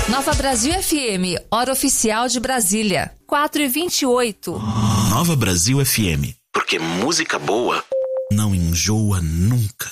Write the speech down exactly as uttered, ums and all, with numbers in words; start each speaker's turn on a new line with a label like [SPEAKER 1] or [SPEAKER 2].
[SPEAKER 1] Nova Brasil F M, hora oficial de Brasília, quatro e vinte e oito.
[SPEAKER 2] Nova Brasil F M, porque música boa não enjoa nunca.